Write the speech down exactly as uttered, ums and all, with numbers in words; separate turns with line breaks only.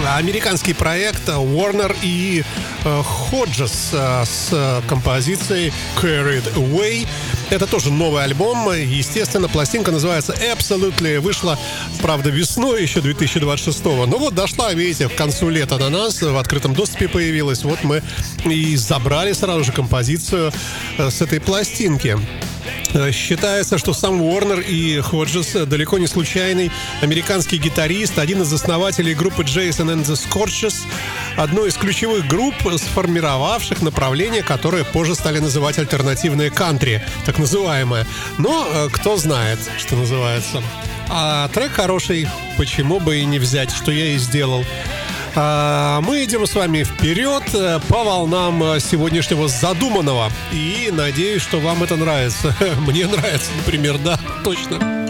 американский проект Warner и Hodges с композицией Carried Away. Это тоже новый альбом. Естественно, пластинка называется Absolutely. Вышла, правда, весной еще две тысячи двадцать шестого. Но вот дошла, видите, к концу лета до нас. В открытом доступе появилась. Вот мы и забрали сразу же композицию с этой пластинки. Считается, что сам Уорнер и Ходжес далеко не случайный американский гитарист, один из основателей группы Jason and the Scorches, одной из ключевых групп, сформировавших направление, которое позже стали называть альтернативное кантри, так называемое. Но кто знает, что называется. А трек хороший, почему бы и не взять, что я и сделал. А мы идем с вами вперед по волнам сегодняшнего задуманного. И надеюсь, что вам это нравится. Мне нравится, например, да, точно.